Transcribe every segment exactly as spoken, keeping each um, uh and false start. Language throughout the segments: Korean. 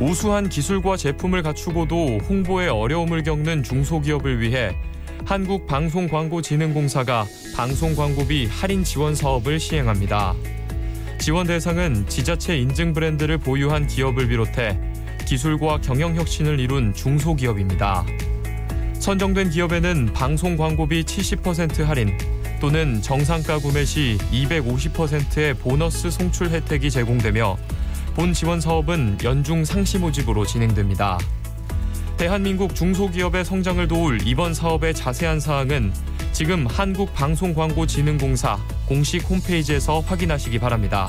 우수한 기술과 제품을 갖추고도 홍보에 어려움을 겪는 중소기업을 위해 한국방송광고진흥공사가 방송광고비 할인 지원 사업을 시행합니다. 지원 대상은 지자체 인증 브랜드를 보유한 기업을 비롯해 기술과 경영혁신을 이룬 중소기업입니다. 선정된 기업에는 방송광고비 칠십 퍼센트 할인 또는 정상가 구매 시 이백오십 퍼센트의 보너스 송출 혜택이 제공되며 본 지원 사업은 연중 상시 모집으로 진행됩니다. 대한민국 중소기업의 성장을 도울 이번 사업의 자세한 사항은 지금 한국방송광고진흥공사 공식 홈페이지에서 확인하시기 바랍니다.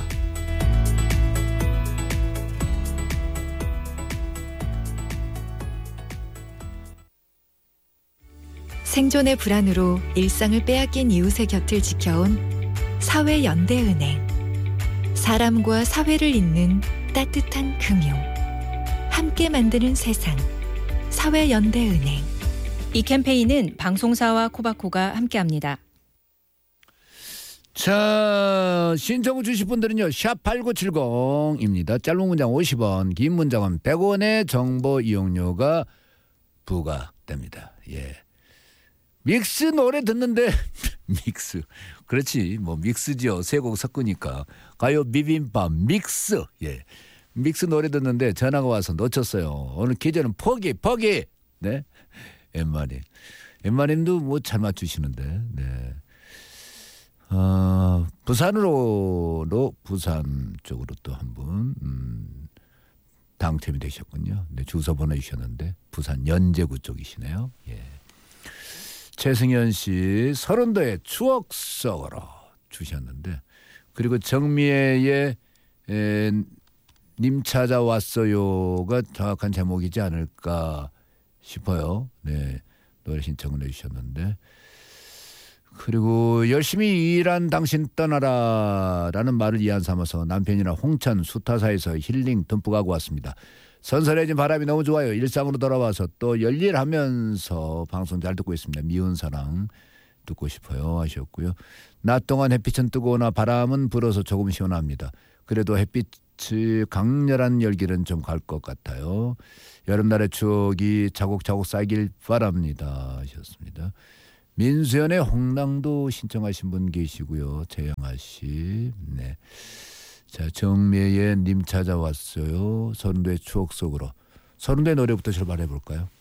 생존의 불안으로 일상을 빼앗긴 이웃의 곁을 지켜온 사회연대은행. 사람과 사회를 잇는 따뜻한 금융. 함께 만드는 세상. 사회연대은행. 이 캠페인은 방송사와 코바코가 함께합니다. 자, 신청 주실 분들은요. 샵 팔구칠공입니다. 짧은 문장 오십 원, 긴 문장은 백 원의 정보 이용료가 부과됩니다. 예. 믹스 노래 듣는데 믹스. 그렇지. 뭐 믹스죠. 세 곡 섞으니까. 가요 비빔밥 믹스. 예. 믹스 노래 듣는데 전화가 와서 놓쳤어요. 오늘 기자는 포기 포기. 네. 엠마님. 엠마님도 뭐 잘 맞추시는데. 네. 어, 부산으로 부산 쪽으로 또 한 분 음, 당첨이 되셨군요. 네, 주소 보내주셨는데 부산 연제구 쪽이시네요. 예. 최승현 씨 서른도의 추억 속으로 주셨는데 그리고 정미애의 에, 님 찾아왔어요가 정확한 제목이지 않을까 싶어요. 네, 노래 신청을 해주셨는데 그리고 열심히 일한 당신 떠나라라는 말을 이안 삼아서 남편이나 홍천 수타사에서 힐링 듬뿍 하고 왔습니다. 선선해진 바람이 너무 좋아요. 일상으로 돌아와서 또 열일하면서 방송 잘 듣고 있습니다. 미운 사랑 듣고 싶어요 하셨고요. 낮 동안 햇빛은 뜨거우나 바람은 불어서 조금 시원합니다. 그래도 햇빛이 강렬한 열기는 좀 갈 것 같아요. 여름날의 추억이 차곡차곡 쌓이길 바랍니다 하셨습니다. 민수연의 홍랑도 신청하신 분 계시고요. 재영아 씨. 네. 자, 정미의 님 찾아왔어요. 서른도의 추억 속으로. 서른도의 노래부터 출발해 볼까요?